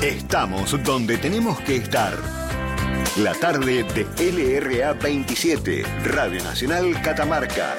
Estamos donde tenemos que estar. La tarde de LRA 27, Radio Nacional Catamarca.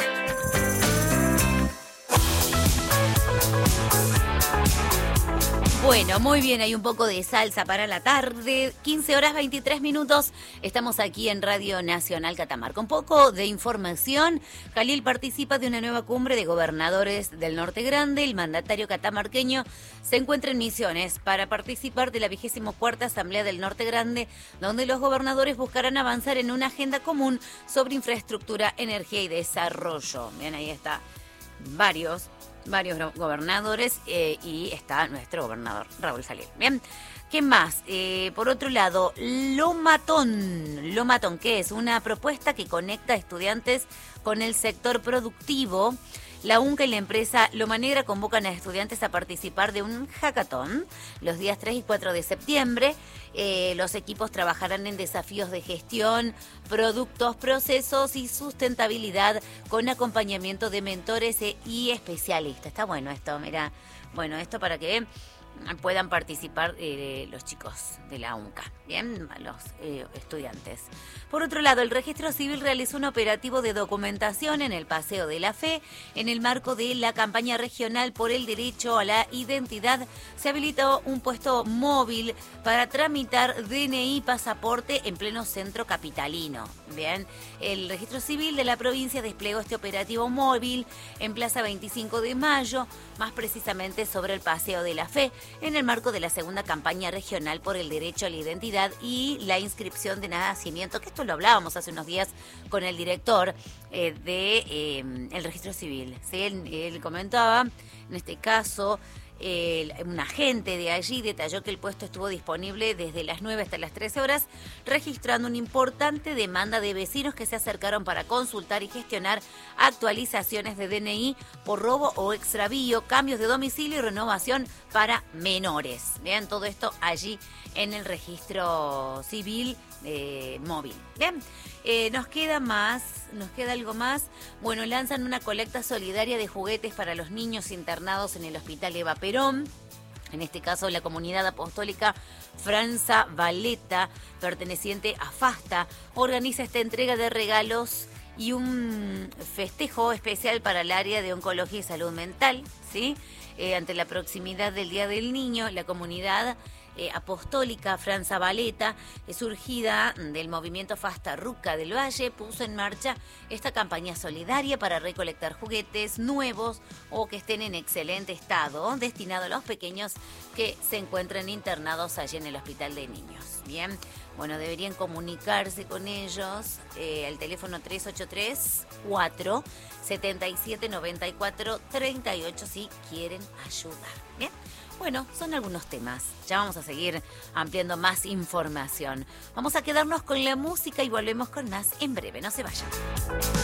Bueno, muy bien, hay un poco de salsa para la tarde, 15 horas 23 minutos, estamos aquí en Radio Nacional Catamarca. Un poco de información, Jalil participa de una nueva cumbre de gobernadores del Norte Grande. El mandatario catamarqueño se encuentra en Misiones para participar de la 24ª Asamblea del Norte Grande, donde los gobernadores buscarán avanzar en una agenda común sobre infraestructura, energía y desarrollo. Bien, ahí está, varios gobernadores y está nuestro gobernador Raúl Jalil. Bien, ¿qué más? Por otro lado, Lomatón, que es una propuesta que conecta a estudiantes con el sector productivo. La UNCA y la empresa Loma Negra convocan a estudiantes a participar de un hackathon los días 3 y 4 de septiembre. Los equipos trabajarán en desafíos de gestión, productos, procesos y sustentabilidad con acompañamiento de mentores y especialistas. Está bueno esto, mira. Bueno, esto para que puedan participar los chicos de la UNCA, bien, los estudiantes. Por otro lado, el Registro Civil realizó un operativo de documentación en el Paseo de la Fe. En el marco de la campaña regional por el derecho a la identidad, se habilitó un puesto móvil para tramitar DNI y pasaporte en pleno centro capitalino. Bien, el Registro Civil de la provincia desplegó este operativo móvil en Plaza 25 de Mayo, más precisamente sobre el Paseo de la Fe, en el marco de la segunda campaña regional por el derecho a la identidad y la inscripción de nacimiento, que esto lo hablábamos hace unos días con el director el Registro Civil. ¿Sí? Él comentaba, en este caso, un agente de allí detalló que el puesto estuvo disponible desde las 9 hasta las 13 horas, registrando una importante demanda de vecinos que se acercaron para consultar y gestionar actualizaciones de DNI por robo o extravío, cambios de domicilio y renovación para menores. Vean todo esto allí en el Registro Civil móvil. Bien, nos queda algo más. Bueno, lanzan una colecta solidaria de juguetes para los niños internados en el Hospital Eva Perón. En este caso, la comunidad apostólica Franza Valeta, perteneciente a FASTA, organiza esta entrega de regalos y un festejo especial para el área de oncología y salud mental, ¿sí? Ante la proximidad del Día del Niño, la comunidad apostólica Franza Valeta, surgida del movimiento Fasta Ruca del Valle, puso en marcha esta campaña solidaria para recolectar juguetes nuevos o que estén en excelente estado, destinado a los pequeños que se encuentran internados allí en el Hospital de Niños. Bien, bueno, deberían comunicarse con ellos al teléfono 383-477-9438 si quieren ayudar. Bien. Bueno, son algunos temas. Ya vamos a seguir ampliando más información. Vamos a quedarnos con la música y volvemos con más en breve. No se vayan.